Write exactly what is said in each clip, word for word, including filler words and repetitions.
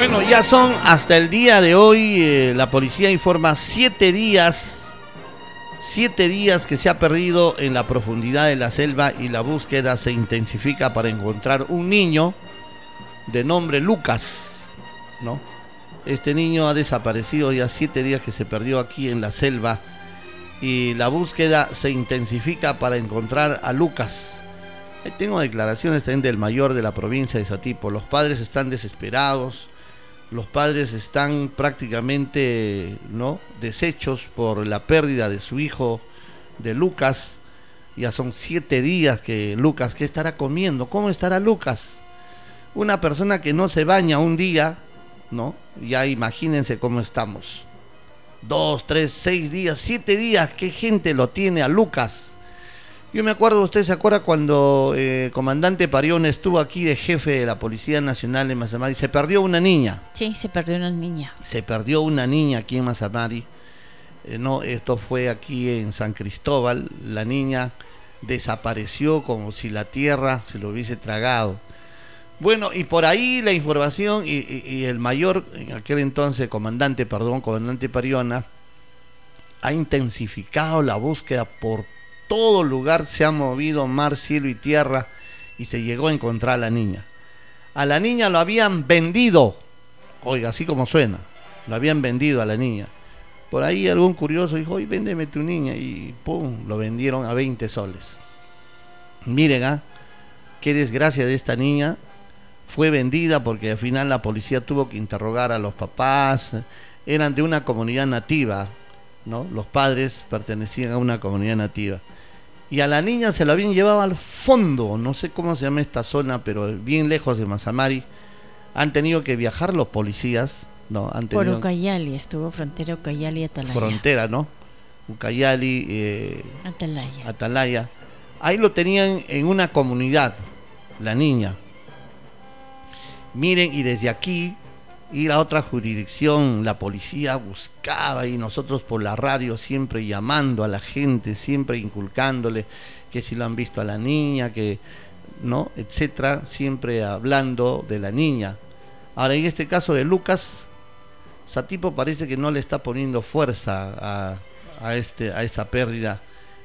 Bueno, ya son hasta el día de hoy, eh, la policía informa siete días, siete días que se ha perdido en la profundidad de la selva y la búsqueda se intensifica para encontrar un niño de nombre Lucas, ¿no? Este niño ha desaparecido ya siete días que se perdió aquí en la selva y la búsqueda se intensifica para encontrar a Lucas. Ahí tengo declaraciones también del mayor de la provincia de Satipo. Los padres están desesperados. Los padres están prácticamente, ¿no?, deshechos por la pérdida de su hijo, de Lucas. Ya son siete días que Lucas, ¿qué estará comiendo? ¿Cómo estará Lucas? Una persona que no se baña un día, ¿no? Ya imagínense cómo estamos. Dos, tres, seis días, siete días, ¿qué gente lo tiene a Lucas? Yo me acuerdo, ¿usted se acuerda cuando el eh, comandante Parión estuvo aquí de jefe de la Policía Nacional en Mazamari? Se perdió una niña. Sí, se perdió una niña. Se perdió una niña aquí en Mazamari. Eh, no, esto fue aquí en San Cristóbal. La niña desapareció como si la tierra se lo hubiese tragado. Bueno, y por ahí la información, y, y, y el mayor, en aquel entonces, comandante, perdón, comandante Pariona, ha intensificado la búsqueda por todo lugar, se ha movido mar, cielo y tierra y se llegó a encontrar a la niña. A la niña lo habían vendido, oiga, así como suena, lo habían vendido a la niña. Por ahí algún curioso dijo, oye, véndeme tu niña, y pum, lo vendieron a veinte soles. Miren, ¿ah? Qué desgracia de esta niña. Fue vendida porque al final la policía tuvo que interrogar a los papás. Eran de una comunidad nativa, ¿no? Los padres pertenecían a una comunidad nativa. Y a la niña se la habían llevado al fondo, no sé cómo se llama esta zona, pero bien lejos de Mazamari. Han tenido que viajar los policías, ¿no? Han tenido... Por Ucayali, estuvo frontera Ucayali-Atalaya. Frontera, ¿no? Ucayali, eh... Atalaya. Atalaya. Ahí lo tenían en una comunidad, la niña. Miren, y desde aquí, ir a otra jurisdicción, la policía buscaba y nosotros por la radio siempre llamando a la gente, siempre inculcándole que si lo han visto a la niña, que no, etcétera, siempre hablando de la niña. Ahora, en este caso de Lucas, Satipo parece que no le está poniendo fuerza a, a, este, a esta pérdida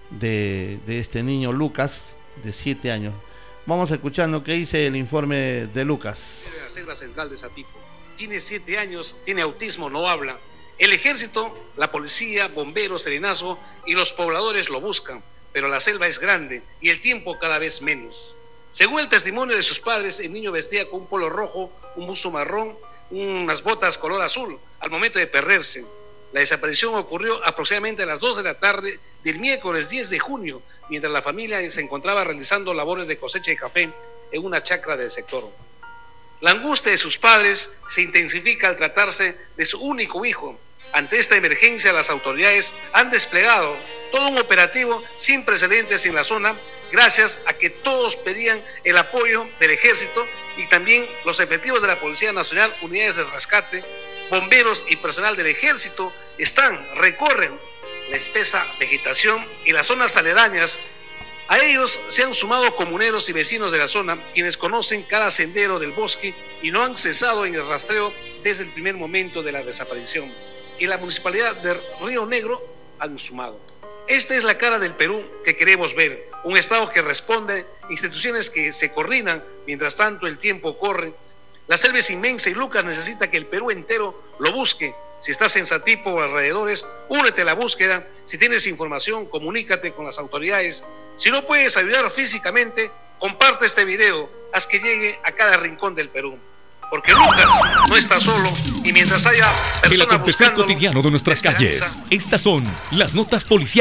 de, de este niño Lucas, de siete años. Vamos escuchando qué dice el informe de Lucas. De la selva central de Satipo. Tiene siete años, tiene autismo, no habla. El ejército, la policía, bomberos, serenazo y los pobladores lo buscan, pero la selva es grande y el tiempo cada vez menos. Según el testimonio de sus padres, el niño vestía con un polo rojo, un buzo marrón, unas botas color azul al momento de perderse. La desaparición ocurrió aproximadamente a las dos de la tarde del miércoles diez de junio, mientras la familia se encontraba realizando labores de cosecha de café en una chacra del sector. La angustia de sus padres se intensifica al tratarse de su único hijo. Ante esta emergencia, las autoridades han desplegado todo un operativo sin precedentes en la zona, gracias a que todos pedían el apoyo del ejército y también los efectivos de la Policía Nacional, unidades de rescate, bomberos y personal del ejército están, recorren la espesa vegetación y las zonas aledañas. A ellos se han sumado comuneros y vecinos de la zona, quienes conocen cada sendero del bosque y no han cesado en el rastreo desde el primer momento de la desaparición. Y la municipalidad de Río Negro han sumado. Esta es la cara del Perú que queremos ver, un Estado que responde, instituciones que se coordinan, mientras tanto el tiempo corre. La selva es inmensa y Lucas necesita que el Perú entero lo busque. Si estás en Satipo o alrededores, únete a la búsqueda. Si tienes información, comunícate con las autoridades. Si no puedes ayudar físicamente, comparte este video, haz que llegue a cada rincón del Perú. Porque Lucas no está solo y mientras haya personas el acontecer buscándolo, cotidiano de nuestras calles. Estas son las notas policiales.